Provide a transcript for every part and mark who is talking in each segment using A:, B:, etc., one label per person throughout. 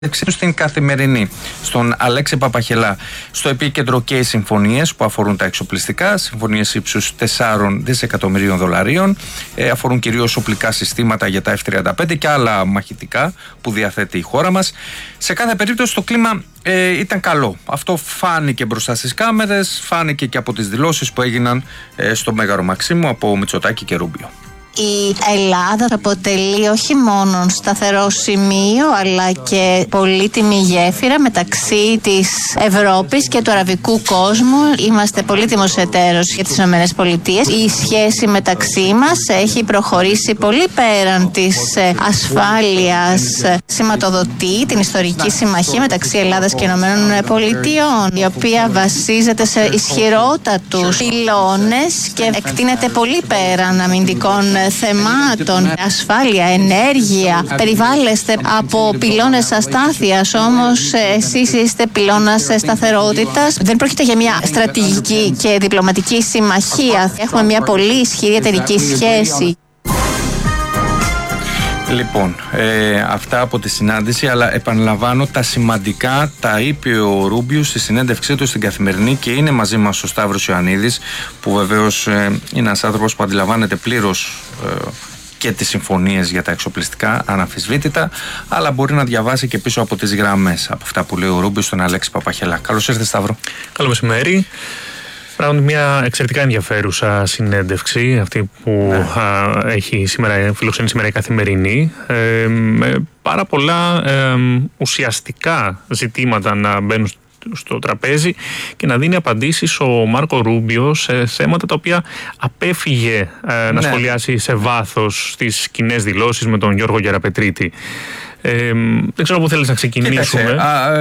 A: στην Καθημερινή, στον Αλέξη Παπαχελά. Στο επίκεντρο και οι συμφωνίες που αφορούν τα εξοπλιστικά, συμφωνίες ύψους 4 δισεκατομμυρίων δολαρίων, αφορούν κυρίως οπλικά συστήματα για τα F-35 και άλλα μαχητικά που διαθέτει η χώρα μας. Σε κάθε περίπτωση το κλίμα ήταν καλό. Αυτό φάνηκε μπροστά στις κάμερες, φάνηκε και από τις δηλώσεις που έγιναν στο Μέγαρο Μαξίμου από Μητσοτάκη και Ρούμπιο.
B: Η Ελλάδα αποτελεί όχι μόνο σταθερό σημείο αλλά και πολύτιμη γέφυρα μεταξύ της Ευρώπης και του αραβικού κόσμου. Είμαστε πολύτιμος εταίρος για τις ΗΠΑ. Η σχέση μεταξύ μας έχει προχωρήσει πολύ πέραν της ασφάλειας. Σηματοδοτεί την ιστορική συμμαχία μεταξύ Ελλάδας και ΗΠΑ, η οποία βασίζεται σε ισχυρότατους πυλώνες και εκτείνεται πολύ πέραν αμυντικών θεμάτων, ασφάλεια, ενέργεια. Περιβάλλεστε από πυλώνες αστάθειας, όμως εσείς είστε πυλώνας σταθερότητας. Δεν πρόκειται για μια στρατηγική και διπλωματική συμμαχία. Έχουμε μια πολύ ισχυρή εταιρική σχέση.
A: Λοιπόν, αυτά από τη συνάντηση, αλλά επαναλαμβάνω τα σημαντικά τα είπε ο Ρούμπιο στη συνέντευξή του στην Καθημερινή και είναι μαζί μας ο Σταύρος Ιωαννίδης, που βεβαίως είναι ένας άνθρωπος που αντιλαμβάνεται πλήρως και τις συμφωνίες για τα εξοπλιστικά αναμφισβήτητα, αλλά μπορεί να διαβάσει και πίσω από τις γραμμές από αυτά που λέει ο Ρούμπιο στον Αλέξη Παπαχελά. Καλώς ήρθες, Σταύρο.
C: Καλό μεσημέρι. Πράγματι μια εξαιρετικά ενδιαφέρουσα συνέντευξη αυτή που έχει φιλοξενεί σήμερα η Καθημερινή, με πάρα πολλά ουσιαστικά ζητήματα να μπαίνουν στο τραπέζι και να δίνει απαντήσεις ο Μάρκο Ρούμπιο σε θέματα τα οποία απέφυγε να σχολιάσει σε βάθος στις κοινές δηλώσεις με τον Γιώργο Γεραπετρίτη. Δεν ξέρω πού θέλεις να ξεκινήσουμε.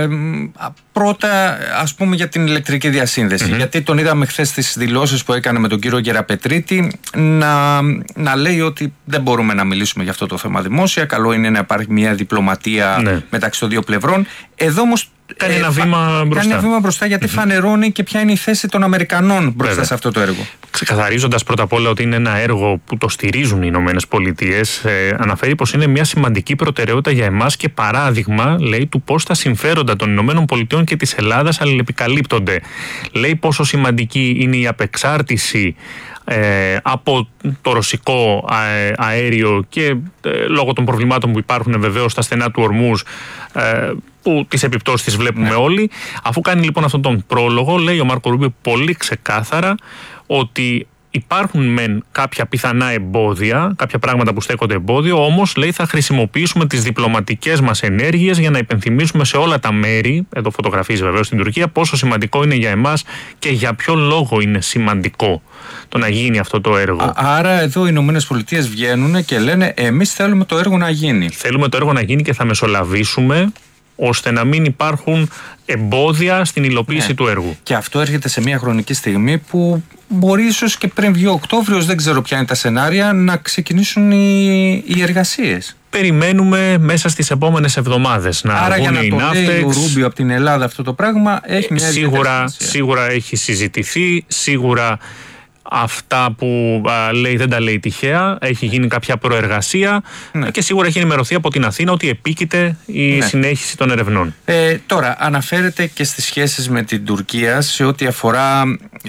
A: Πρώτα, ας πούμε, για την ηλεκτρική διασύνδεση. Γιατί τον είδαμε χθες στις δηλώσεις που έκανε με τον κύριο Γεραπετρίτη να λέει ότι δεν μπορούμε να μιλήσουμε για αυτό το θέμα δημόσια. Καλό είναι να υπάρχει μια διπλωματία μεταξύ των δύο πλευρών. Εδώ όμως
C: κάνει ένα βήμα μπροστά.
A: Γιατί φανερώνει και ποια είναι η θέση των Αμερικανών μπροστά σε αυτό το έργο.
C: Ξεκαθαρίζοντας πρώτα απ' όλα ότι είναι ένα έργο που το στηρίζουν οι Ηνωμένες Πολιτείες, αναφέρει πως είναι μια σημαντική προτεραιότητα για εμάς και παράδειγμα, λέει, του πώς τα συμφέροντα των Ηνωμένων Πολιτείων και της Ελλάδας αλληλεπικαλύπτονται. Λέει πόσο σημαντική είναι η απεξάρτηση από το ρωσικό αέριο και λόγω των προβλημάτων που υπάρχουν βεβαίως στα στενά του Ορμούζ, που τις επιπτώσεις τις βλέπουμε όλοι. Αφού κάνει λοιπόν αυτόν τον πρόλογο, λέει ο Μάρκο Ρούμπιο πολύ ξεκάθαρα ότι υπάρχουν μεν κάποια πιθανά εμπόδια, κάποια πράγματα που στέκονται εμπόδιο, όμως λέει θα χρησιμοποιήσουμε τις διπλωματικές μας ενέργειες για να υπενθυμίσουμε σε όλα τα μέρη, εδώ φωτογραφίζει βεβαίως στην Τουρκία, πόσο σημαντικό είναι για εμάς και για ποιο λόγο είναι σημαντικό το να γίνει αυτό το έργο.
A: Άρα εδώ οι Ηνωμένες Πολιτείες βγαίνουν και λένε εμείς θέλουμε το έργο να γίνει.
C: Θέλουμε το έργο να γίνει και θα μεσολαβήσουμε ώστε να μην υπάρχουν εμπόδια στην υλοποίηση του έργου.
A: Και αυτό έρχεται σε μια χρονική στιγμή που μπορεί ίσως και πριν βγει ο Οκτώβριος, δεν ξέρω ποια είναι τα σενάρια, να ξεκινήσουν οι εργασίες.
C: Περιμένουμε μέσα στις επόμενες εβδομάδες να
A: άρα
C: βγουν οι ναύτεξ.
A: Άρα για να το λέει ο Ρούμπιο από την Ελλάδα αυτό το πράγμα έχει μια
C: σίγουρα έχει συζητηθεί, σίγουρα αυτά που λέει δεν τα λέει τυχαία, έχει γίνει κάποια προεργασία και σίγουρα έχει ενημερωθεί από την Αθήνα ότι επίκειται η συνέχιση των ερευνών.
A: Τώρα αναφέρεται και στις σχέσεις με την Τουρκία σε ό,τι αφορά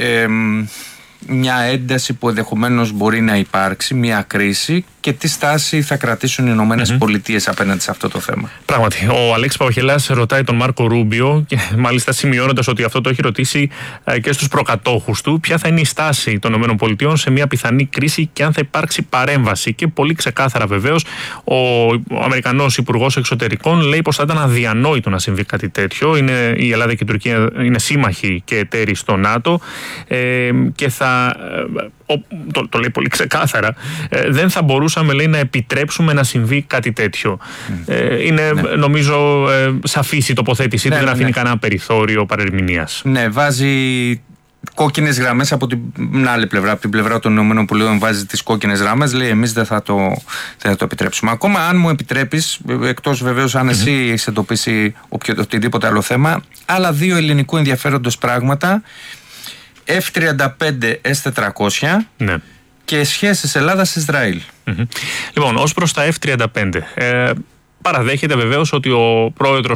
A: μια ένταση που ενδεχομένως μπορεί να υπάρξει, μια κρίση, και τι στάση θα κρατήσουν οι Ηνωμένες Πολιτείες απέναντι σε αυτό το θέμα.
C: Πράγματι, ο Αλέξης Παπαχελάς ρωτάει τον Μάρκο Ρούμπιο, και μάλιστα σημειώνοντας ότι αυτό το έχει ρωτήσει και στους προκατόχους του, ποια θα είναι η στάση των ΗΠΑ σε μια πιθανή κρίση και αν θα υπάρξει παρέμβαση. Και πολύ ξεκάθαρα βεβαίως ο Αμερικανός Υπουργός Εξωτερικών λέει πως θα ήταν αδιανόητο να συμβεί κάτι τέτοιο. Η Ελλάδα και η Τουρκία είναι σύμμαχοι και εταίροι στο ΝΑΤΟ και το λέει πολύ ξεκάθαρα, δεν θα μπορούσαμε, λέει, να επιτρέψουμε να συμβεί κάτι τέτοιο. Είναι νομίζω σαφής η τοποθέτησή του, δεν αφήνει κανένα περιθώριο παρερμηνίας.
A: Ναι, βάζει κόκκινες γραμμές από την άλλη πλευρά, από την πλευρά των ΗΠΑ βάζει τις κόκκινες γραμμές, λέει εμείς δεν θα το επιτρέψουμε. Ακόμα αν μου επιτρέπεις, εκτός βεβαίως αν εσύ έχεις εντοπίσει οτιδήποτε άλλο θέμα, άλλα δύο ελληνικού ενδιαφέροντος πράγματα, F-35 S-400 και σχέσεις Ελλάδας-Ισραήλ.
C: Λοιπόν, ως προς τα F-35, παραδέχεται βεβαίως ότι ο πρόεδρος